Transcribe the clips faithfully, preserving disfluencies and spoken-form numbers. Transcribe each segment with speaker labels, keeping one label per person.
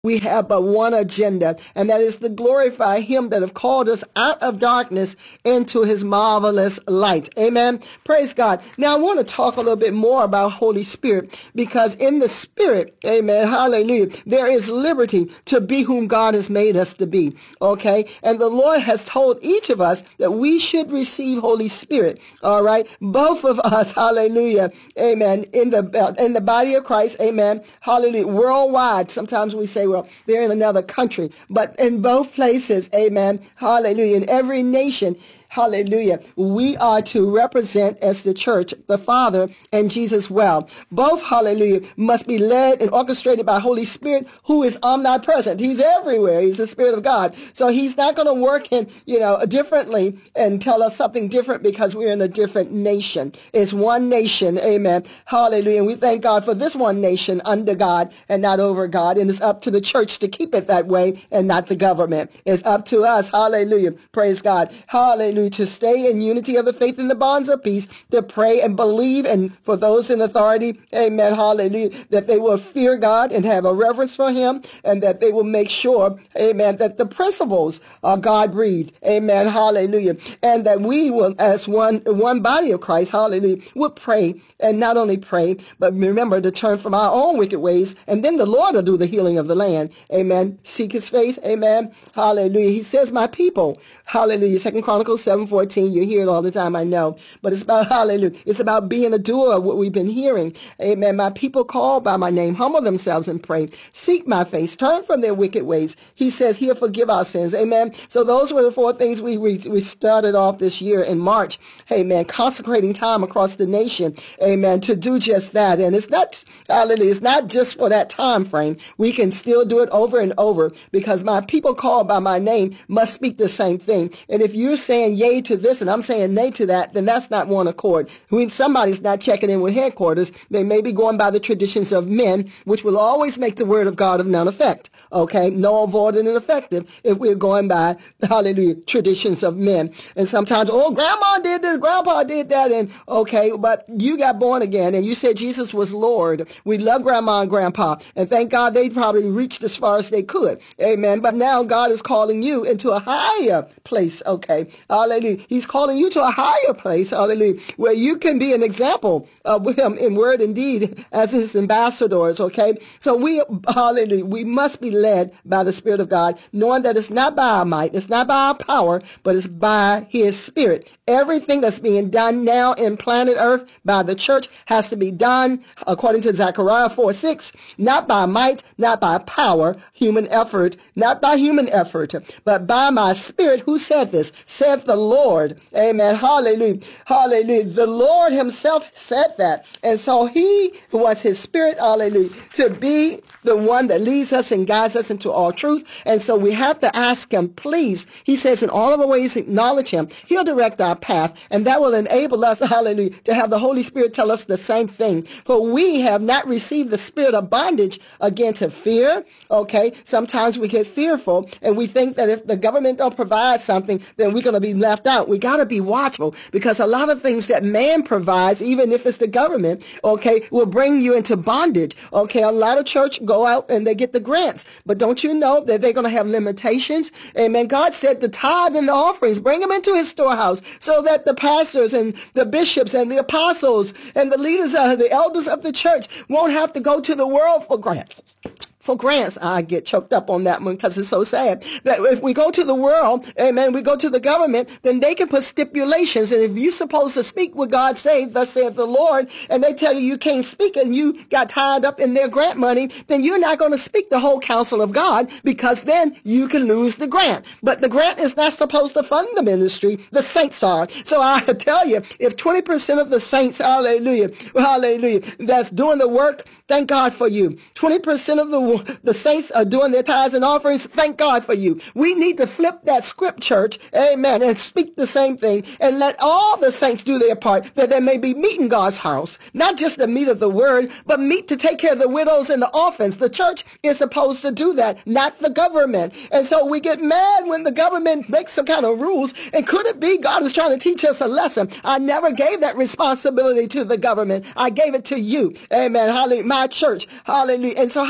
Speaker 1: We have but one agenda, and that is to glorify him that have called us out of darkness into his marvelous light. Amen. Praise God. Now I want to talk a little bit more about Holy Spirit, because in the Spirit, amen, hallelujah, there is liberty to be whom God has made us to be. Okay. And the Lord has told each of us that we should receive Holy Spirit. All right. Both of us, hallelujah, amen, in the, in the body of Christ, amen, hallelujah, worldwide. Sometimes we say, well, they're in another country, but in both places, amen, hallelujah, in every nation, hallelujah, we are to represent as the church, the Father and Jesus well. Both, hallelujah, must be led and orchestrated by Holy Spirit, who is omnipresent. He's everywhere. He's the Spirit of God. So he's not going to work in, you know, differently and tell us something different because we're in a different nation. It's one nation. Amen. Hallelujah. And we thank God for this one nation under God and not over God. And it's up to the church to keep it that way and not the government. It's up to us. Hallelujah. Praise God. Hallelujah. To stay in unity of the faith and the bonds of peace, to pray and believe, and for those in authority, amen, hallelujah, that they will fear God and have a reverence for him, and that they will make sure, amen, that the principles are God-breathed, amen, hallelujah, and that we will, as one one body of Christ, hallelujah, will pray, and not only pray, but remember to turn from our own wicked ways, and then the Lord will do the healing of the land, amen, seek his face, amen, hallelujah. He says, my people, hallelujah, Second Chronicles seven fourteen, you hear it all the time, I know, but it's about, hallelujah, it's about being a doer of what we've been hearing, amen. My people called by my name, humble themselves and pray, seek my face, turn from their wicked ways. He says, he'll forgive our sins, amen. So those were the four things we, we, we started off this year in March, amen, consecrating time across the nation, amen, to do just that. And it's not, hallelujah, it's not just for that time frame. We can still do it over and over, because my people called by my name must speak the same thing. And if you're saying yay to this and I'm saying nay to that, then that's not one accord. When somebody's not checking in with headquarters, they may be going by the traditions of men, which will always make the word of God of none effect. Okay, null, void, and ineffective if we're going by, hallelujah, traditions of men. And sometimes, oh, grandma did this, grandpa did that, and okay, but you got born again and you said Jesus was Lord. We love grandma and grandpa, and thank God they probably reached as far as they could. Amen. But now God is calling you into a higher place. Okay, hallelujah. He's calling you to a higher place, hallelujah, where you can be an example of him in word and deed as his ambassadors. Okay, so we, hallelujah, we must be led by the Spirit of God, knowing that it's not by our might, it's not by our power, but it's by his Spirit. Everything that's being done now in planet Earth by the church has to be done, according to Zechariah four six, not by might, not by power, human effort, not by human effort, but by my Spirit. Who said this? Said the Lord. Amen. Hallelujah. Hallelujah. The Lord himself said that. And so he was his Spirit, hallelujah, to be the one that leads us and guides us into all truth. And so we have to ask him, please. He says in all of our ways, acknowledge him. He'll direct our path. And that will enable us, hallelujah, to have the Holy Spirit tell us the same thing. For we have not received the spirit of bondage again to fear. Okay. Sometimes we get fearful and we think that if the government don't provide something, then we're going to be left out. We got to be watchful, because a lot of things that man provides, even if it's the government, okay, will bring you into bondage. Okay. A lot of church go out and they get the grants, but don't you know that they're going to have limitations? Amen. God said the tithe and the offerings, bring them into his storehouse, so that the pastors and the bishops and the apostles and the leaders, uh, the elders of the church won't have to go to the world for grants. For grants, I get choked up on that one because it's so sad that if we go to the world, amen, we go to the government, then they can put stipulations. And if you're supposed to speak what God says, thus saith the Lord, and they tell you you can't speak and you got tied up in their grant money, then you're not going to speak the whole counsel of God, because then you can lose the grant. But the grant is not supposed to fund the ministry. The saints are. So I tell you, if twenty percent of the saints, hallelujah, hallelujah, that's doing the work, thank God for you. twenty percent of the The saints are doing their tithes and offerings. Thank God for you. We need to flip that script, church. Amen. And speak the same thing and let all the saints do their part, that there may be meat in God's house. Not just the meat of the word, but meat to take care of the widows and the orphans. The church is supposed to do that, not the government. And so we get mad when the government makes some kind of rules. And could it be God is trying to teach us a lesson? I never gave that responsibility to the government. I gave it to you. Amen. Hallelujah. My church. Hallelujah. And so how can we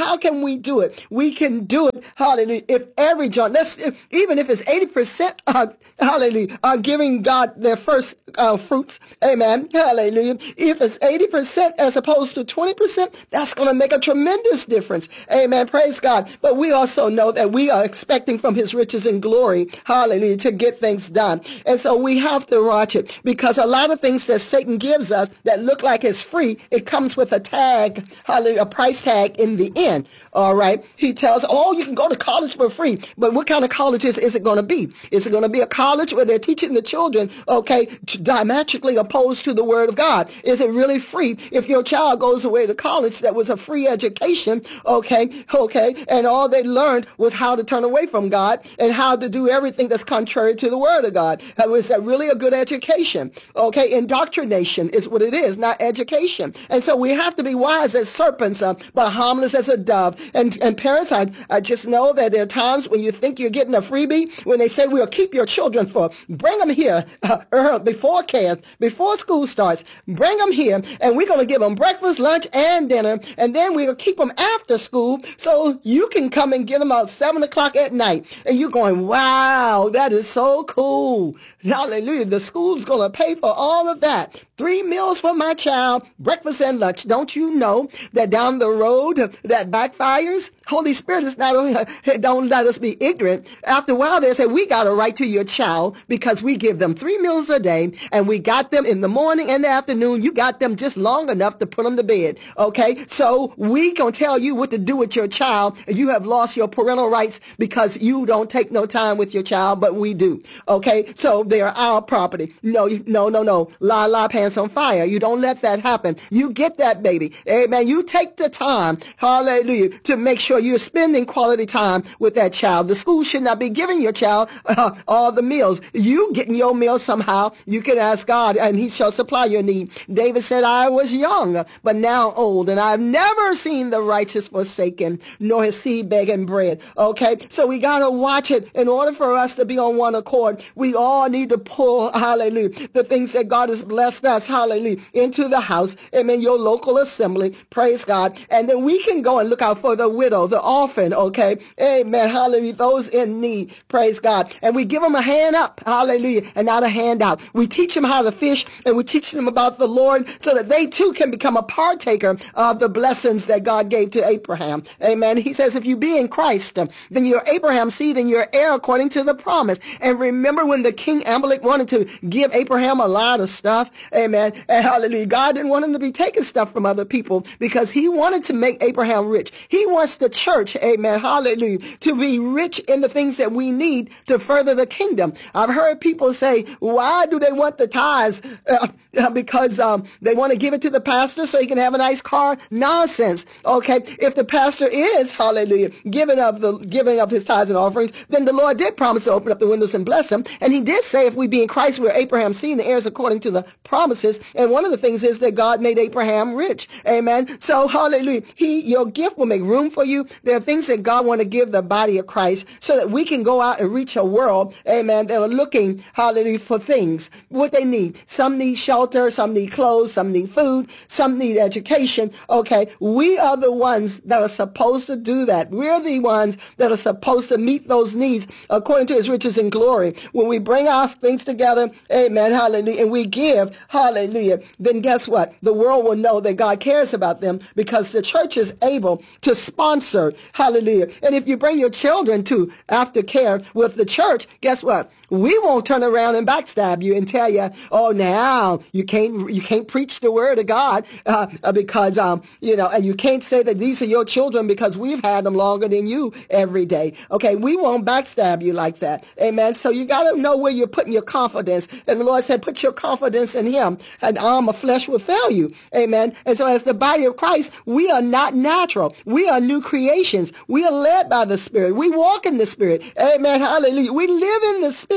Speaker 1: we do it? We can do it, hallelujah, if every John, let's, if, even if it's eighty percent, uh, hallelujah, are giving God their first uh, fruits, amen, hallelujah. If it's eighty percent as opposed to twenty percent, that's going to make a tremendous difference, amen, praise God. But we also know that we are expecting from his riches and glory, hallelujah, to get things done. And so we have to watch it, because a lot of things that Satan gives us that look like it's free, it comes with a tag, hallelujah, a price tag in the end, all right? He tells, oh, you can go to college for free, but what kind of colleges is it going to be? Is it going to be a college where they're teaching the children, okay, diametrically opposed to the word of God? Is it really free if your child goes away to college that was a free education, okay, okay, and all they learned was how to turn away from God and how to do everything that's contrary to the word of God? Was that really a good education? Okay, indoctrination is what it is, not education. And so we have to be wise as serpents, uh, but harmless as a dove. And, and parents, I, I just know that there are times when you think you're getting a freebie, when they say we'll keep your children for, bring them here uh, early, before camp, before school starts, bring them here, and we're going to give them breakfast, lunch, and dinner, and then we'll keep them after school so you can come and get them out seven o'clock at night. And you're going, wow, that is so cool. Hallelujah. The school's going to pay for all of that. Three meals for my child, breakfast and lunch. Don't you know that down the road that backfires? Holy Spirit is not, don't let us be ignorant. After a while, they say, we got a right to your child because we give them three meals a day, and we got them in the morning and the afternoon. You got them just long enough to put them to bed. Okay. So we gonna tell you what to do with your child. You have lost your parental rights because you don't take no time with your child, but we do. Okay. So they are our property. No, no, no, no. La la pants on fire. You don't let that happen. You get that baby. Amen. You take the time, hallelujah, to make sure you're spending quality time with that child. The school should not be giving your child uh, all the meals. You getting your meals somehow. You can ask God and he shall supply your need. David said, I was young, but now old, and I've never seen the righteous forsaken, nor his seed begging bread. Okay. So we got to watch it. In order for us to be on one accord, we all need to pull, hallelujah, the things that God has blessed us, hallelujah, into the house. Amen. Your local assembly. Praise God. And then we can go and look out for the widow, the orphan. Okay. Amen. Hallelujah. Those in need. Praise God. And we give them a hand up. Hallelujah. And not a hand out. We teach them how to fish, and we teach them about the Lord so that they too can become a partaker of the blessings that God gave to Abraham. Amen. He says, if you be in Christ, then you're Abraham's seed and you're heir according to the promise. And remember when the king Amalek wanted to give Abraham a lot of stuff. Amen. And hallelujah. God didn't want him to be taking stuff from other people because he wanted to make Abraham rich. He wants the church, amen, hallelujah, to be rich in the things that we need to further the kingdom. I've heard people say, why do they want the tithes? Uh, because um, they want to give it to the pastor so he can have a nice car? Nonsense. Okay. If the pastor is, hallelujah, giving of the giving of his tithes and offerings, then the Lord did promise to open up the windows and bless him. And he did say, if we be in Christ, we're Abraham's seed and heirs according to the promises. And one of the things is that God made Abraham rich. Amen. So hallelujah. He, your gift will make room for you. There are things that God want to give the body of Christ so that we can go out and reach a world, amen, that are looking, hallelujah, for things, what they need. Some need shelter, some need clothes, some need food, some need education. Okay. We are the ones that are supposed to do that. We're the ones that are supposed to meet those needs according to his riches and glory. When we bring our things together, amen, hallelujah, and we give, hallelujah, then guess what? The world will know that God cares about them because the church is able to sponsor, hallelujah. And if you bring your children to aftercare with the church, guess what? We won't turn around and backstab you and tell you, oh, now you can't, you can't preach the word of God uh, because, um, you know, and you can't say that these are your children because we've had them longer than you every day. Okay. We won't backstab you like that. Amen. So you got to know where you're putting your confidence. And the Lord said, put your confidence in him. An arm of flesh will fail you. Amen. And so as the body of Christ, we are not natural. We are new creations. We are led by the Spirit. We walk in the Spirit. Amen. Hallelujah. We live in the Spirit.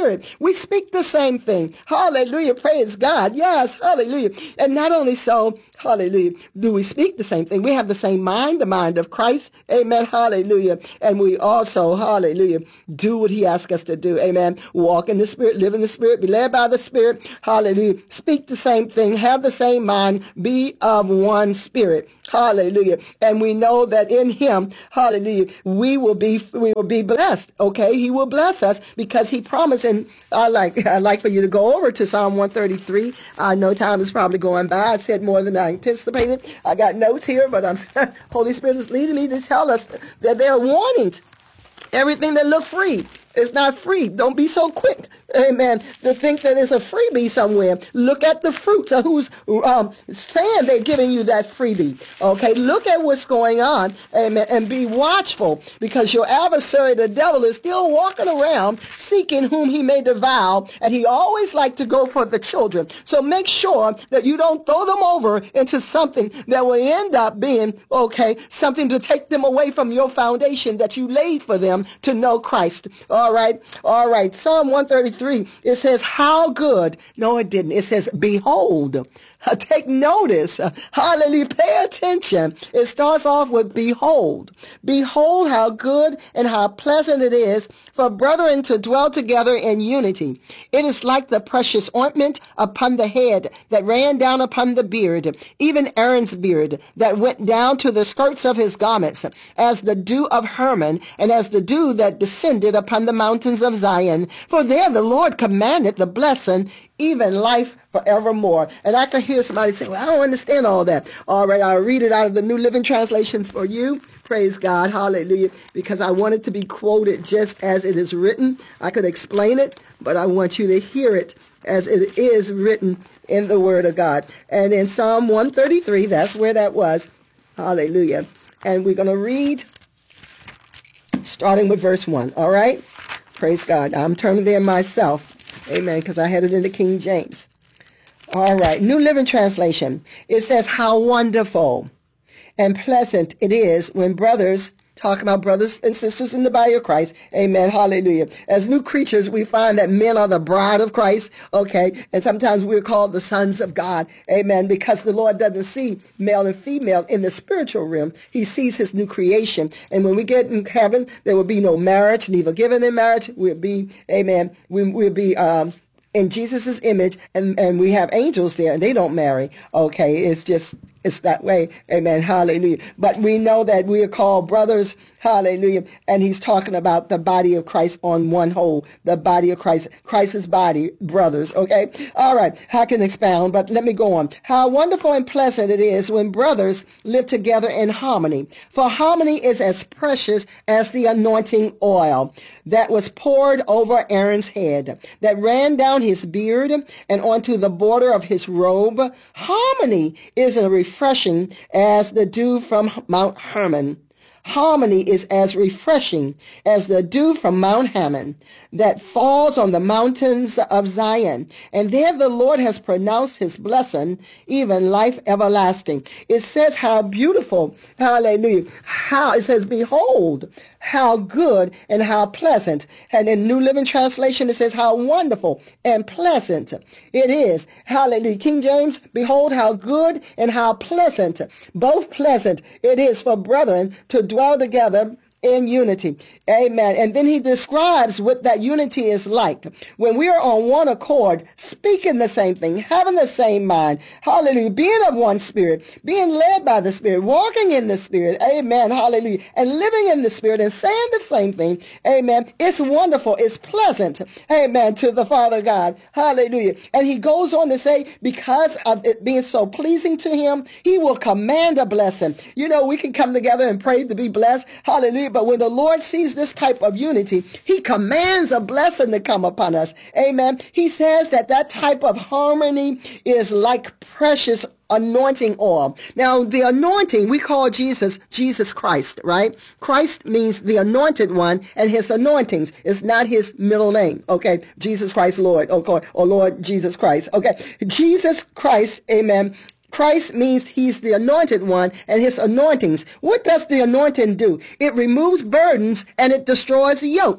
Speaker 1: spirit. We speak the same thing. Hallelujah. Praise God. Yes. Hallelujah. And not only so, hallelujah, do we speak the same thing? We have the same mind, the mind of Christ. Amen. Hallelujah. And we also, hallelujah, do what he asks us to do. Amen. Walk in the spirit, live in the spirit, be led by the spirit. Hallelujah. Speak the same thing, have the same mind, be of one spirit. Hallelujah. And we know that in him, hallelujah, we will be, we will be blessed. Okay. He will bless us because he promised. And I like, I like for you to go over to Psalm one thirty-three. I know time is probably going by. I said more than I anticipated. I got notes here, but I'm, Holy Spirit is leading me to tell us that there are warnings. Everything that look free is not free. Don't be so quick, amen, to think that it's a freebie somewhere. Look at the fruits of who's um, saying they're giving you that freebie. Okay, look at what's going on, amen, and be watchful, because your adversary, the devil, is still walking around seeking whom he may devour, and he always like to go for the children. So make sure that you don't throw them over into something that will end up being, okay, something to take them away from your foundation that you laid for them to know Christ. All right. All right. Psalm one thirty-three, it says, how good. No, it didn't. It says, behold. Take notice. Hallelujah. Pay attention. It starts off with behold. Behold how good and how pleasant it is for brethren to dwell together in unity. It is like the precious ointment upon the head that ran down upon the beard, even Aaron's beard that went down to the skirts of his garments, as the dew of Hermon, and as the dew that descended upon the mountains of Zion. For there the Lord commanded the blessing, even life forevermore. And I can hear somebody say, well, I don't understand all that. All right, I'll read it out of the New Living Translation for you. Praise God. Hallelujah. Because I want it to be quoted just as it is written. I could explain it, but I want you to hear it as it is written in the Word of God. And in Psalm one thirty-three, that's where that was. Hallelujah. And we're going to read starting with verse one. All right? Praise God. I'm turning there myself. Amen, because I had it in the King James. All right, New Living Translation. It says, how wonderful and pleasant it is when brothers, talking about brothers and sisters in the body of Christ, amen, hallelujah. As new creatures, we find that men are the bride of Christ, okay, and sometimes we're called the sons of God, amen, because the Lord doesn't see male and female in the spiritual realm. He sees his new creation. And when we get in heaven, there will be no marriage, neither given in marriage. We'll be, amen, we, we'll be, um, in Jesus' image, and, and we have angels there, and they don't marry. Okay, it's just, it's that way. Amen. Hallelujah. But we know that we are called brothers. Hallelujah. And he's talking about the body of Christ on one whole, the body of Christ, Christ's body, brothers. Okay. All right. I can expound, but let me go on. How wonderful and pleasant it is when brothers live together in harmony. For harmony is as precious as the anointing oil that was poured over Aaron's head, that ran down his beard and onto the border of his robe. Harmony is a refreshing as the dew from Mount Hermon. Harmony is as refreshing as the dew from Mount Hermon that falls on the mountains of Zion. And there the Lord has pronounced his blessing, even life everlasting. It says how beautiful, hallelujah, how, it says, behold, how good and how pleasant. And in New Living Translation, it says how wonderful and pleasant it is. Hallelujah. King James, behold how good and how pleasant, both pleasant it is for brethren to dwell together in unity. Amen. And then he describes what that unity is like. When we are on one accord, speaking the same thing, having the same mind, hallelujah, being of one spirit, being led by the Spirit, walking in the Spirit, amen, hallelujah, and living in the Spirit and saying the same thing, amen. It's wonderful. It's pleasant, amen, to the Father God, hallelujah. And he goes on to say, because of it being so pleasing to him, he will command a blessing. You know, we can come together and pray to be blessed, hallelujah. But when the Lord sees this type of unity, he commands a blessing to come upon us. Amen. He says that that type of harmony is like precious anointing oil. Now, the anointing, we call Jesus, Jesus Christ, right? Christ means the anointed one, and his anointings is not his middle name. Okay. Jesus Christ, Lord, okay, or Lord Jesus Christ. Okay. Jesus Christ, amen. Christ means he's the anointed one and his anointings. What does the anointing do? It removes burdens and it destroys yokes.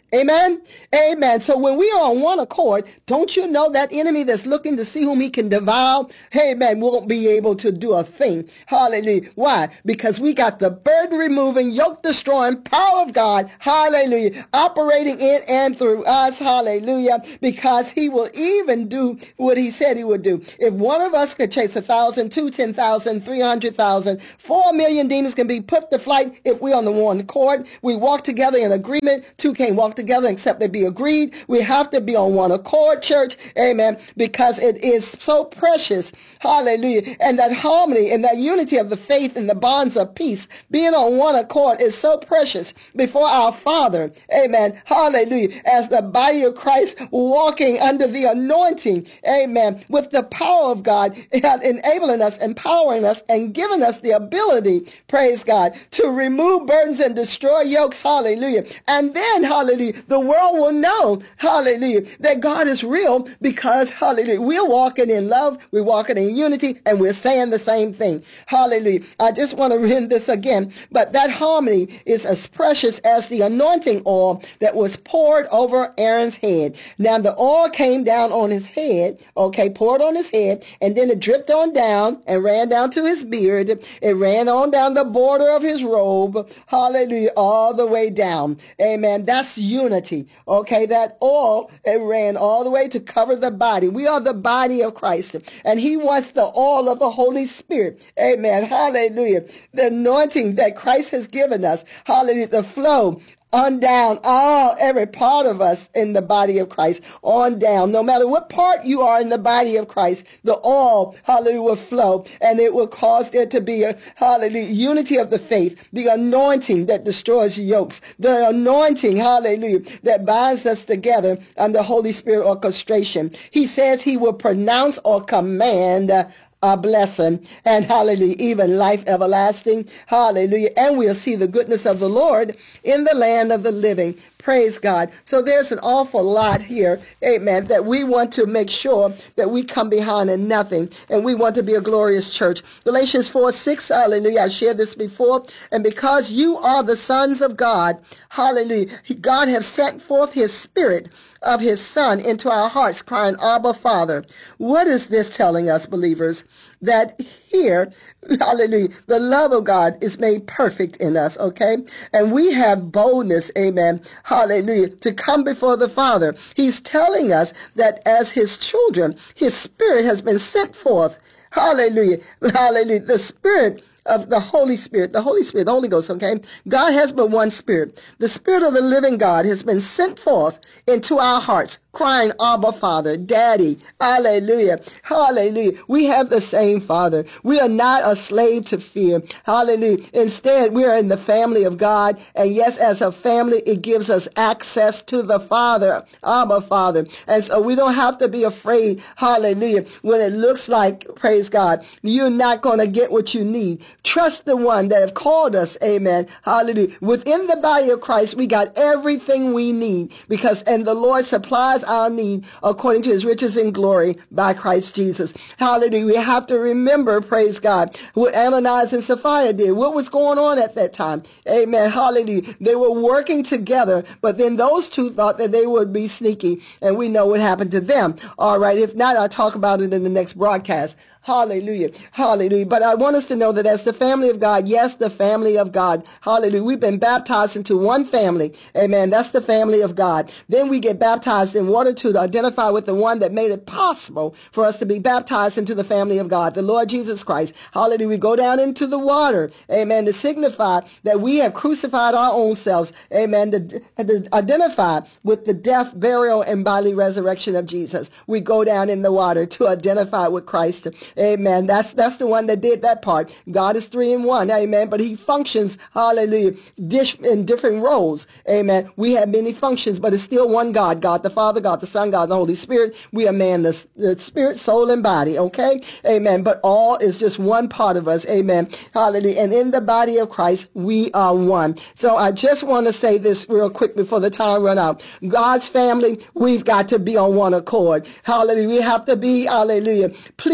Speaker 1: Amen. Amen. So when we are on one accord, don't you know that enemy that's looking to see whom he can devour, amen, won't be able to do a thing. Hallelujah. Why? Because we got the burden removing, yoke destroying power of God. Hallelujah. Operating in and through us. Hallelujah. Because he will even do what he said he would do. If one of us could chase a thousand, two, ten thousand, three hundred thousand, four million demons can be put to flight if we're on the one accord. We walk together in agreement. Two can't walk together except they be agreed. We have to be on one accord, church. Amen. Because it is so precious. Hallelujah. And that harmony and that unity of the faith and the bonds of peace, being on one accord, is so precious before our Father. Amen. Hallelujah. As the body of Christ walking under the anointing. Amen. With the power of God, enabling us, empowering us, and giving us the ability, praise God, to remove burdens and destroy yokes. Hallelujah. And then, hallelujah, the world will know, hallelujah, that God is real because, hallelujah, we're walking in love, we're walking in unity, and we're saying the same thing. Hallelujah. I just want to read this again, but that harmony is as precious as the anointing oil that was poured over Aaron's head. Now, the oil came down on his head, okay, poured on his head, and then it dripped on down and ran down to his beard. It ran on down the border of his robe, hallelujah, all the way down. Amen. That's unity. Okay, that oil, it ran all the way to cover the body. We are the body of Christ, and he wants the oil of the Holy Spirit. Amen. Hallelujah. The anointing that Christ has given us. Hallelujah. The flow on down, all, every part of us in the body of Christ, on down. No matter what part you are in the body of Christ, the oil, hallelujah, will flow, and it will cause there to be a, hallelujah, unity of the faith, the anointing that destroys yokes, the anointing, hallelujah, that binds us together under Holy Spirit orchestration. He says he will pronounce or command uh, a blessing, and hallelujah, even life everlasting. Hallelujah. And we'll see the goodness of the Lord in the land of the living. Praise God. So there's an awful lot here, amen, that we want to make sure that we come behind in nothing, and we want to be a glorious church. Galatians four six, hallelujah, I shared this before. And because you are the sons of God, hallelujah, God has sent forth his spirit of his son into our hearts, crying, Abba, Father. What is this telling us, believers? That here, hallelujah, the love of God is made perfect in us, okay? And we have boldness, amen, hallelujah, to come before the Father. He's telling us that as his children, his spirit has been sent forth. Hallelujah, hallelujah. The spirit of the Holy Spirit, the Holy Spirit, the Holy Ghost, okay? God has but one spirit. The spirit of the living God has been sent forth into our hearts, crying, Abba, Father, Daddy, hallelujah, hallelujah. We have the same Father. We are not a slave to fear, hallelujah. Instead, we are in the family of God, and yes, as a family, it gives us access to the Father, Abba, Father. And so we don't have to be afraid, hallelujah, when it looks like, praise God, you're not going to get what you need. Trust the one that have called us, amen, hallelujah. Within the body of Christ, we got everything we need, because, and the Lord supplies our need according to his riches and glory by Christ Jesus. Hallelujah. We have to remember, praise God, what Ananias and Sapphira did. What was going on at that time? Amen. Hallelujah. They were working together, but then those two thought that they would be sneaky, and we know what happened to them. All right. If not, I'll talk about it in the next broadcast. Hallelujah. Hallelujah. But I want us to know that as the family of God, yes, the family of God. Hallelujah. We've been baptized into one family. Amen. That's the family of God. Then we get baptized in order to identify with the one that made it possible for us to be baptized into the family of God, the Lord Jesus Christ. Hallelujah. We go down into the water. Amen. To signify that we have crucified our own selves. Amen. To, to identify with the death, burial, and bodily resurrection of Jesus. We go down in the water to identify with Christ. Amen. That's that's the one that did that part. God is three in one. Amen. But he functions, hallelujah, dish in different roles. Amen. We have many functions, but it's still one God. God the Father, God the Son, God the Holy Spirit. We are man, the, the spirit, soul, and body. Okay. Amen. But all is just one part of us. Amen. Hallelujah. And in the body of Christ, we are one. So I just want to say this real quick before the time run out. God's family, we've got to be on one accord. Hallelujah. We have to be, hallelujah, pleasing to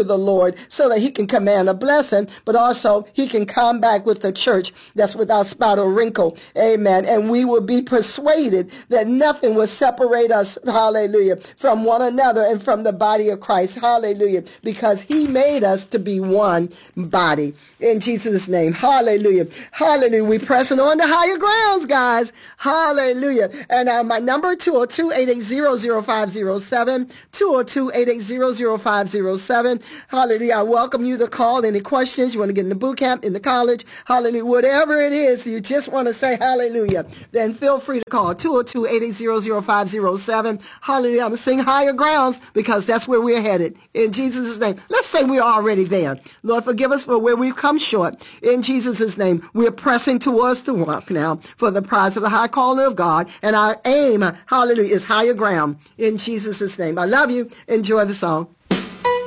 Speaker 1: to the Lord so that he can command a blessing, but also he can come back with a church that's without spot or wrinkle. Amen. And we will be persuaded that nothing will separate us, hallelujah, from one another and from the body of Christ. Hallelujah. Because he made us to be one body. In Jesus' name. Hallelujah. Hallelujah. We're pressing on to higher grounds, guys. Hallelujah. And uh, my number, two oh two, eight eight zero, zero five zero seven, two oh two, eight eight zero, zero five zero seven. Hallelujah. I welcome you to call any questions. You want to get in the boot camp, in the college. Hallelujah. Whatever it is, you just want to say hallelujah. Then feel free to call two oh two, eight eight zero, zero five zero seven. Hallelujah. I'm going to sing higher grounds because that's where we're headed. In Jesus' name. Let's say we're already there. Lord, forgive us for where we've come short. In Jesus' name, we're pressing towards the rock now for the prize of the high calling of God. And our aim, hallelujah, is higher ground. In Jesus' name. I love you. Enjoy the song.